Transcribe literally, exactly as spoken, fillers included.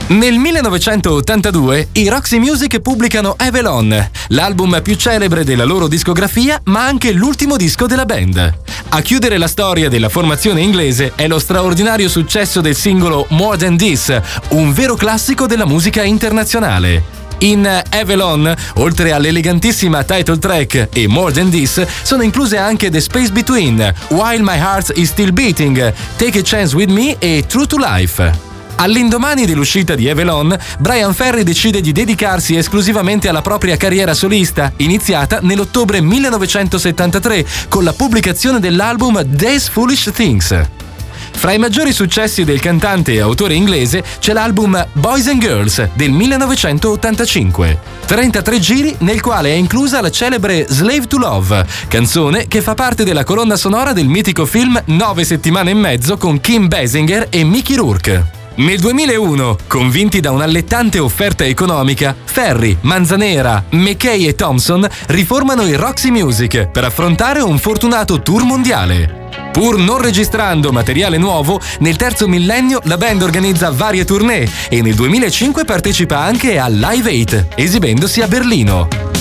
Nel millenovecentottantadue i Roxy Music pubblicano Avalon, l'album più celebre della loro discografia, ma anche l'ultimo disco della band. A chiudere la storia della formazione inglese è lo straordinario successo del singolo More Than This, un vero classico della musica internazionale. In Avalon, oltre all'elegantissima title track e More Than This, sono incluse anche The Space Between, While My Heart Is Still Beating, Take a Chance With Me e True to Life. All'indomani dell'uscita di Avalon, Bryan Ferry decide di dedicarsi esclusivamente alla propria carriera solista, iniziata nell'ottobre millenovecentosettantatré con la pubblicazione dell'album These Foolish Things. Fra i maggiori successi del cantante e autore inglese c'è l'album Boys and Girls del millenovecentottantacinque. trentatré giri nel quale è inclusa la celebre Slave to Love, canzone che fa parte della colonna sonora del mitico film Nove settimane e mezzo con Kim Basinger e Mickey Rourke. Nel duemilauno, convinti da un'allettante offerta economica, Ferry, Manzanera, McKay e Thompson riformano i Roxy Music per affrontare un fortunato tour mondiale. Pur non registrando materiale nuovo, nel terzo millennio la band organizza varie tournée e nel duemilacinque partecipa anche a Live Aid, esibendosi a Berlino.